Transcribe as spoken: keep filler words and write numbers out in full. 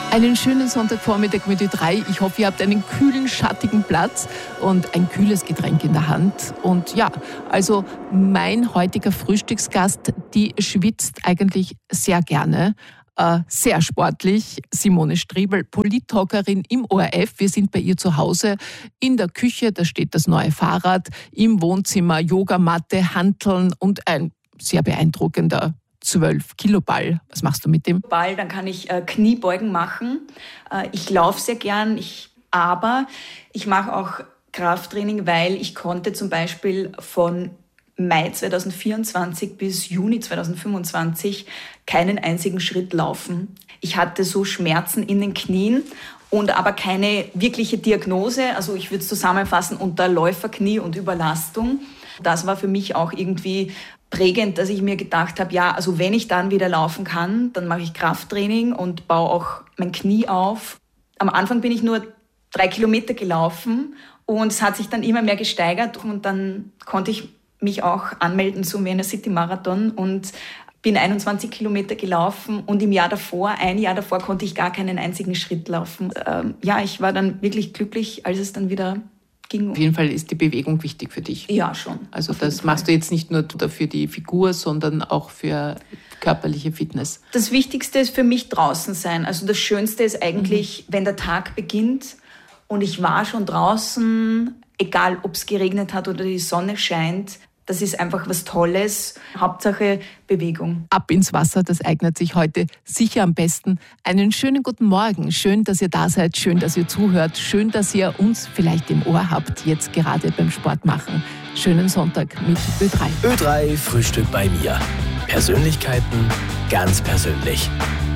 Einen schönen Sonntagvormittag mit Ö drei. Ich hoffe, ihr habt einen kühlen, schattigen Platz und ein kühles Getränk in der Hand. Und ja, also mein heutiger Frühstücksgast, die schwitzt eigentlich sehr gerne. Äh, sehr sportlich. Simone Striebel, Polit-Talkerin im O R F. Wir sind bei ihr zu Hause in der Küche. Da steht das neue Fahrrad. Im Wohnzimmer Yogamatte, Hanteln und ein sehr beeindruckender zwölf Kilo Ball. Was machst du mit dem? Ball, dann kann ich äh, Kniebeugen machen. Äh, ich laufe sehr gern, ich, aber ich mache auch Krafttraining, weil ich konnte zum Beispiel von Mai zweitausendvierundzwanzig bis Juni zweitausendfünfundzwanzig keinen einzigen Schritt laufen. Ich hatte so Schmerzen in den Knien und aber keine wirkliche Diagnose. Also ich würde es zusammenfassen unter Läuferknie und Überlastung. Das war für mich auch irgendwie prägend, dass ich mir gedacht habe, ja, also wenn ich dann wieder laufen kann, dann mache ich Krafttraining und baue auch mein Knie auf. Am Anfang bin ich nur drei Kilometer gelaufen und es hat sich dann immer mehr gesteigert und dann konnte ich mich auch anmelden zum Vienna City Marathon und bin einundzwanzig Kilometer gelaufen und im Jahr davor, ein Jahr davor, konnte ich gar keinen einzigen Schritt laufen. Ähm, ja, ich war dann wirklich glücklich, als es dann wieder ging. Auf jeden Fall ist die Bewegung wichtig für dich. Ja, schon. Also das machst du jetzt nicht nur für die Figur, sondern auch für körperliche Fitness. Das Wichtigste ist für mich draußen sein. Also das Schönste ist eigentlich, mhm. wenn der Tag beginnt und ich war schon draußen, egal ob es geregnet hat oder die Sonne scheint. Das ist einfach was Tolles. Hauptsache Bewegung. Ab ins Wasser, das eignet sich heute sicher am besten. Einen schönen guten Morgen. Schön, dass ihr da seid. Schön, dass ihr zuhört. Schön, dass ihr uns vielleicht im Ohr habt, jetzt gerade beim Sport machen. Schönen Sonntag mit Ö drei. Ö drei Frühstück bei mir. Persönlichkeiten ganz persönlich.